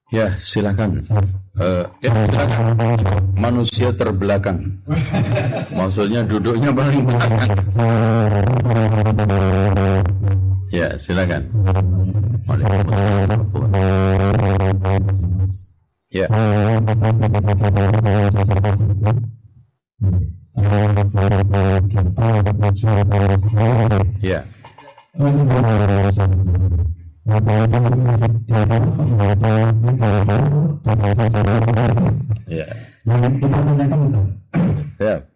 Ya, silakan. Silakan. Manusia terbelakang. Maksudnya duduknya paling belakang. Ya, silakan. Ya. Ya. Ya. Ya.